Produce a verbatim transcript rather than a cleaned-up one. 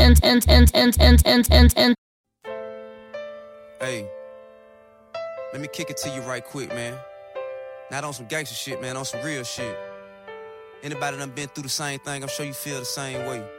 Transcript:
Hey, let me kick it to you right quick, man. Not on some gangster shit, man, on some real shit. Anybody done been through the same thing, I'm sure you feel the same way.